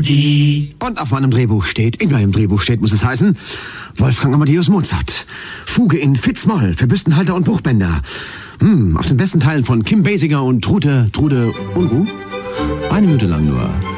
Rudi. Und auf meinem Drehbuch steht, in meinem Drehbuch steht, muss es heißen, Wolfgang Amadeus Mozart. Fuge in Fitz-Moll für Büstenhalter und Bruchbänder. Aus den besten Teilen von Kim Basinger und Trude Unruh. 1 Minute lang nur.